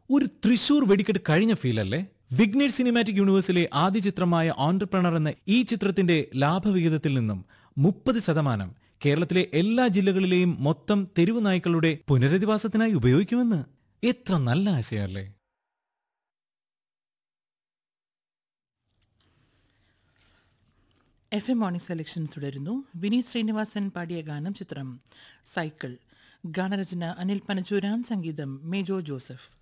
ഒരു തൃശൂർ വെടിക്കെട്ട് കഴിഞ്ഞ ഫീലല്ലേ? വിഘ്നേഷ് സിനിമാറ്റിക് യൂണിവേഴ്സിലെ ആദ്യ ചിത്രമായ ഓൺട്രപ്രണർ എന്ന ഈ ചിത്രത്തിന്റെ ലാഭവിഹിതത്തിൽ നിന്നും 30% കേരളത്തിലെ എല്ലാ ജില്ലകളിലെയും മൊത്തം തെരുവു നായ്ക്കളുടെ പുനരധിവാസത്തിനായി ഉപയോഗിക്കുമെന്ന്. എത്ര നല്ല ആശയമല്ലേ? FM മോർണിംഗ് സെലക്ഷൻ തുടരുന്നു. വിനീത് ശ്രീനിവാസൻ പാടിയ ഗാനം ചിത്രം സൈക്കിൾ. ഗാനരചന അനിൽ പനച്ചൂരാൻ, സംഗീതം മേജോ ജോസഫ്.